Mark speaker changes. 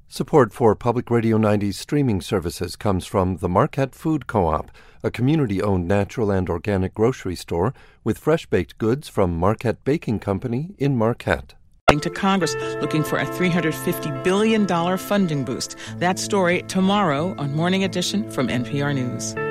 Speaker 1: Support for Public Radio 90's streaming services comes from the Marquette Food Co-op, a community-owned natural and organic grocery store with fresh-baked goods from Marquette Baking Company in Marquette.
Speaker 2: To Congress looking for a $350 billion funding boost. That story tomorrow on Morning Edition from NPR News.